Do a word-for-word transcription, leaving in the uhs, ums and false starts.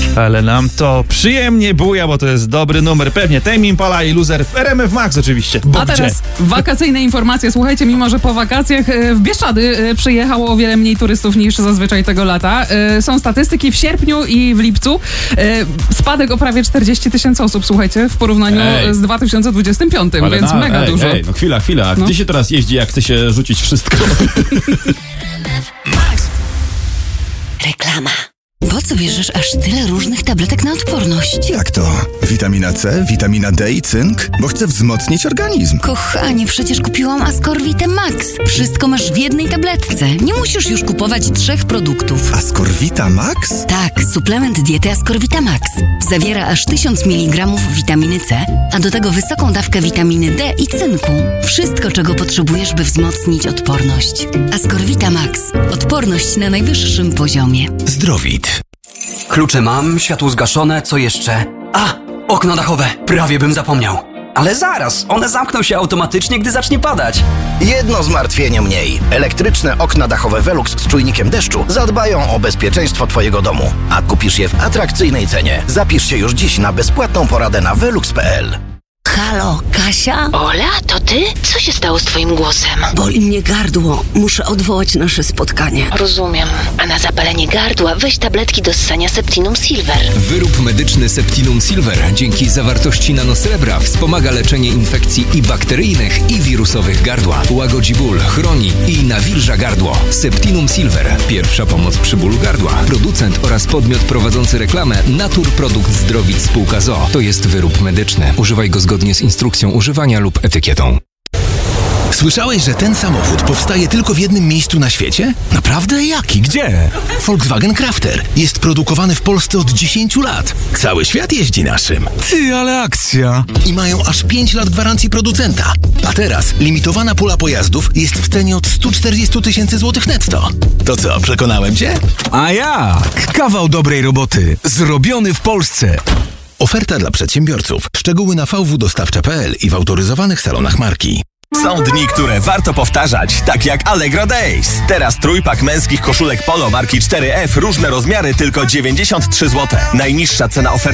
Ale nam to przyjemnie buja, bo to jest dobry numer. Pewnie Tame Impala i Loser w R M F Max oczywiście. Bo A gdzie? teraz wakacyjne informacje. Słuchajcie, mimo że po wakacjach e, w Bieszczady e, przyjechało o wiele mniej turystów niż zazwyczaj tego lata. E, Są statystyki w sierpniu i w lipcu. E, Spadek o prawie czterdzieści tysięcy osób, słuchajcie, w porównaniu Ej. z dwa tysiące dwudziestym piątym, Ale więc na, mega ej, dużo. Ej, no chwila, chwila. No. Gdzie się teraz jeździ, jak chce się rzucić wszystko? Reklama. Po co bierzesz aż tyle różnych tabletek na odporność? Jak to? Witamina C, witamina D i cynk? Bo chcę wzmocnić organizm. Kochanie, przecież kupiłam Ascorvitę Max. Wszystko masz w jednej tabletce. Nie musisz już kupować trzech produktów. Ascorvita Max? Tak, suplement diety Ascorvita Max. Zawiera aż tysiąc miligramów witaminy C, a do tego wysoką dawkę witaminy D i cynku. Wszystko, czego potrzebujesz, by wzmocnić odporność. Ascorvita Max. Odporność na najwyższym poziomie. Zdrowit. Klucze mam, światło zgaszone, co jeszcze? A, okno dachowe, prawie bym zapomniał. Ale zaraz, one zamkną się automatycznie, gdy zacznie padać. Jedno zmartwienie mniej. Elektryczne okna dachowe Velux z czujnikiem deszczu zadbają o bezpieczeństwo Twojego domu. A kupisz je w atrakcyjnej cenie. Zapisz się już dziś na bezpłatną poradę na velux kropka p l. Halo, Kasia? Ola, to ty? Co się stało z twoim głosem? Boli mnie gardło. Muszę odwołać nasze spotkanie. Rozumiem. A na zapalenie gardła weź tabletki do ssania Septinum Silver. Wyrób medyczny Septinum Silver dzięki zawartości nanosrebra wspomaga leczenie infekcji i bakteryjnych, i wirusowych gardła. Łagodzi ból, chroni i nawilża gardło. Septinum Silver. Pierwsza pomoc przy bólu gardła. Producent oraz podmiot prowadzący reklamę Naturprodukt Zdrowit Spółka z o o. To jest wyrób medyczny. Używaj go zgodnie z instrukcją używania lub etykietą. Słyszałeś, że ten samochód powstaje tylko w jednym miejscu na świecie? Naprawdę? Jaki? Gdzie? Volkswagen Crafter. Jest produkowany w Polsce od dziesięciu lat. Cały świat jeździ naszym. Ty, ale akcja! I mają aż pięć lat gwarancji producenta. A teraz limitowana pula pojazdów jest w cenie od stu czterdziestu tysięcy złotych netto. To co, przekonałem cię? A jak? Kawał dobrej roboty. Zrobiony w Polsce. Oferta dla przedsiębiorców. Szczegóły na v w dostawcza kropka p l i w autoryzowanych salonach marki. Są dni, które warto powtarzać, tak jak Allegro Days. Teraz trójpak męskich koszulek polo marki cztery F, różne rozmiary, tylko dziewięćdziesiąt trzy złote. Najniższa cena oferty